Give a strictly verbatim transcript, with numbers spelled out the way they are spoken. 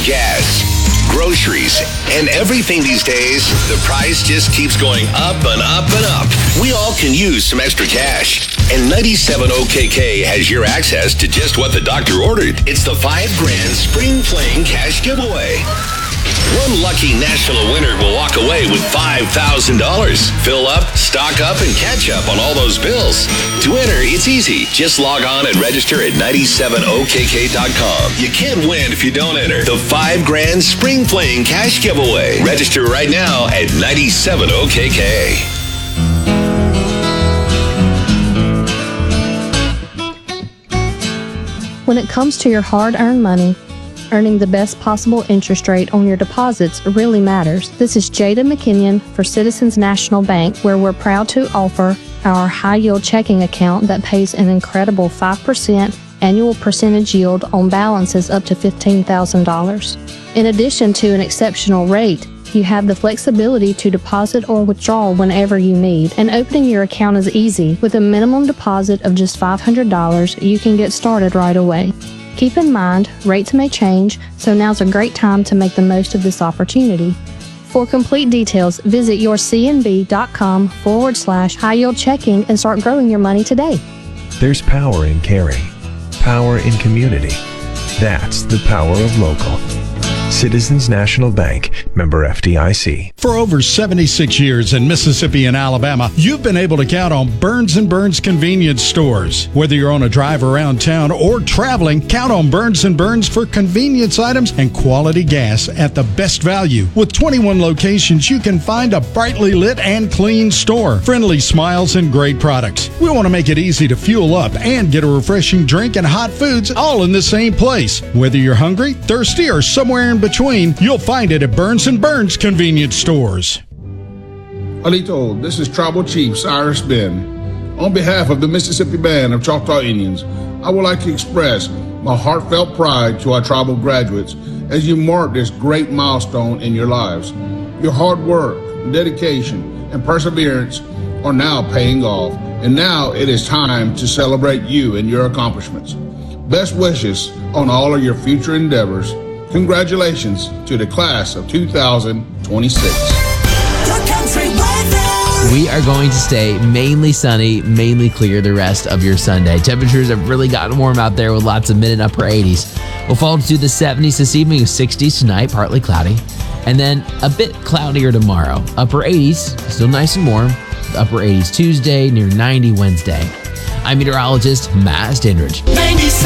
gas, groceries, and everything these days, the price just keeps going up and up and up. We all can use some extra cash. And ninety-seven O K K has your access to just what the doctor ordered. It's the five grand Spring Fling Cash Giveaway. One lucky national winner will walk away with five thousand dollars. Fill up, stock up, and catch up on all those bills. To enter, it's easy. Just log on and register at ninety-seven O K K dot com. You can't win if you don't enter. The five grand Spring Fling Cash Giveaway. Register right now at ninety-seven O K K. When it comes to your hard-earned money, earning the best possible interest rate on your deposits really matters. This is Jada McKinnon for Citizens National Bank, where we're proud to offer our high-yield checking account that pays an incredible five percent annual percentage yield on balances up to fifteen thousand dollars. In addition to an exceptional rate, you have the flexibility to deposit or withdraw whenever you need, and opening your account is easy. With a minimum deposit of just five hundred dollars, you can get started right away. Keep in mind, rates may change, so now's a great time to make the most of this opportunity. For complete details, visit yourcnb.com forward slash high yield checking and start growing your money today. There's power in caring, power in community. That's the power of local. Citizens National Bank, member F D I C. For over seventy-six years in Mississippi and Alabama, you've been able to count on Burns and Burns convenience stores. Whether you're on a drive around town or traveling, count on Burns and Burns for convenience items and quality gas at the best value. With twenty-one locations, you can find a brightly lit and clean store, friendly smiles, and great products. We want to make it easy to fuel up and get a refreshing drink and hot foods all in the same place. Whether you're hungry, thirsty, or somewhere in between, you'll find it at Burns and Burns convenience stores. Alito, this is Tribal Chief Cyrus Ben. On behalf of the Mississippi Band of Choctaw Indians, I would like to express my heartfelt pride to our tribal graduates as you mark this great milestone in your lives. Your hard work, dedication, and perseverance are now paying off, and now it is time to celebrate you and your accomplishments. Best wishes on all of your future endeavors. Congratulations to the class of two thousand twenty-six. We are going to stay mainly sunny, mainly clear the rest of your Sunday. Temperatures have really gotten warm out there with lots of mid and upper eighties. We'll fall to the seventies this evening, sixties tonight, partly cloudy. And then a bit cloudier tomorrow. Upper eighties, still nice and warm. Upper eighties Tuesday, near ninety Wednesday. I'm meteorologist Matt Standridge.